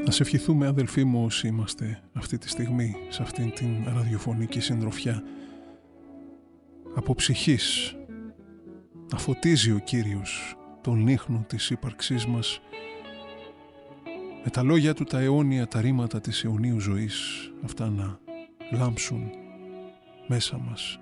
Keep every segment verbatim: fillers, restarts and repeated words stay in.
Ας ευχηθούμε, αδελφοί μου, όσοι είμαστε αυτή τη στιγμή σε αυτήν την ραδιοφωνική συντροφιά, από ψυχής να φωτίζει ο Κύριος τον ίχνο της ύπαρξής μας με τα λόγια του τα αιώνια, τα ρήματα της αιωνίου ζωής, αυτά να λάμψουν μέσα μας,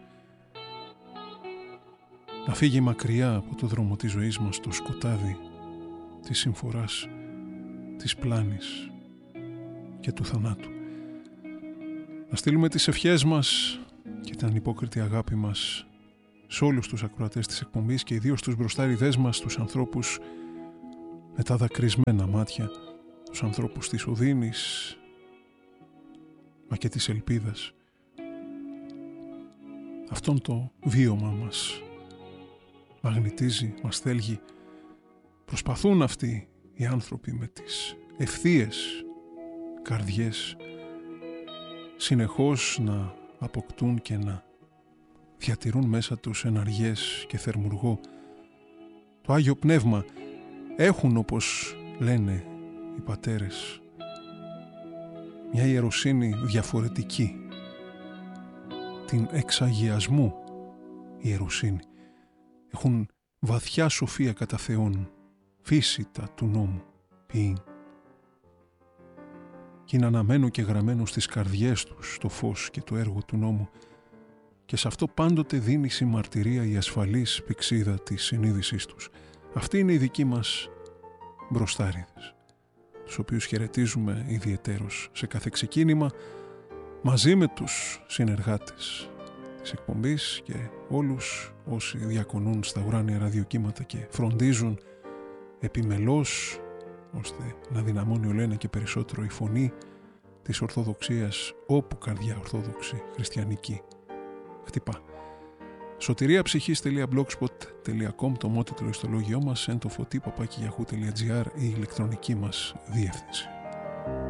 να φύγει μακριά από το δρόμο της ζωής μας το σκοτάδι της συμφοράς, της πλάνης και του θανάτου. Να στείλουμε τις ευχές μας και την ανυπόκριτη αγάπη μας σε όλους τους ακροατές της εκπομπής και ιδίως τους μπροστάριδές μας, τους ανθρώπους με τα δακρυσμένα μάτια, τους ανθρώπους της οδύνης μα και της ελπίδας. Αυτόν το βίωμα μας μαγνητίζει, μας θέλγει. Προσπαθούν αυτοί οι άνθρωποι με τις ευθείες καρδιές συνεχώς να αποκτούν και να διατηρούν μέσα τους εναργές και θερμουργό το Άγιο Πνεύμα. Έχουν, όπως λένε οι πατέρες, μια ιεροσύνη διαφορετική, την εξαγιασμού ιεροσύνη. Έχουν βαθιά σοφία κατά Θεόν, φύσιτα του νόμου ποιήν, και είναι αναμένο και γραμμένο στις καρδιές τους το φως και το έργο του νόμου, και σε αυτό πάντοτε δίνει συμμαρτυρία η ασφαλής πηξίδα της συνείδησής τους. Αυτοί είναι οι δικοί μας μπροστάριδες, τους οποίους χαιρετίζουμε ιδιαιτέρως σε κάθε ξεκίνημα, μαζί με τους συνεργάτες της εκπομπής και όλους όσοι διακονούν στα ουράνια ραδιοκύματα και φροντίζουν επιμελώς ώστε να δυναμώνει όλο ένα και περισσότερο η φωνή της Ορθοδοξίας, όπου καρδιά ορθόδοξη χριστιανική χτυπά. σωτηρία ψυχής τελεία blogspot τελεία com το μότιτλο ιστολόγιό μας, εν το φωτί παπάκι γιαχού τελεία τζι άρ η ηλεκτρονική μας διεύθυνση.